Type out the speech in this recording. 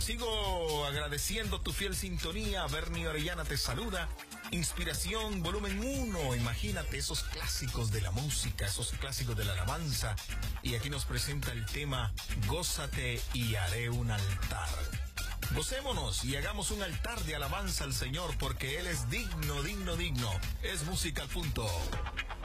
sigo agradeciendo tu fiel sintonía. Bernie Orellana te saluda. Inspiración, volumen 1. Imagínate esos clásicos de la música, esos clásicos de la alabanza. Y aquí nos presenta el tema Gózate y haré un altar. Gocémonos y hagamos un altar de alabanza al Señor, porque Él es digno, digno, digno. Es música al punto.